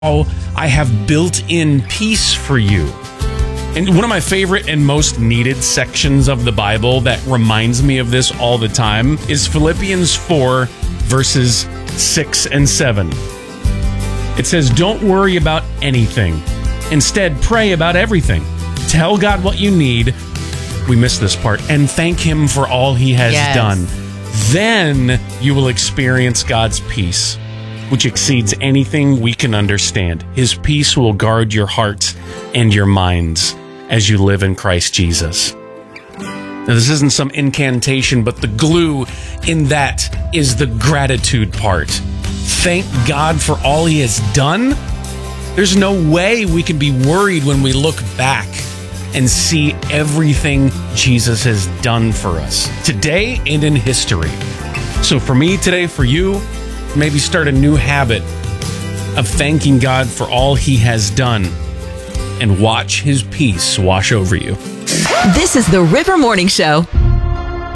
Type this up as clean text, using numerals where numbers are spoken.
I have built-in peace for you. And one of my favorite and most needed sections of the Bible that reminds me of this all the time is Philippians 4, verses 6 and 7. It says, "Don't worry about anything. Instead, pray about everything. Tell God what you need," we missed this part, "and thank Him for all He has done. Then you will experience God's peace, which exceeds anything we can understand. His peace will guard your hearts and your minds as you live in Christ Jesus." Now, this isn't some incantation, but the glue in that is the gratitude part. Thank God for all He has done. There's no way we can be worried when we look back and see everything Jesus has done for us today and in history. So for me today, for you, maybe start a new habit of thanking God for all He has done and watch His peace wash over you. This is the River Morning Show.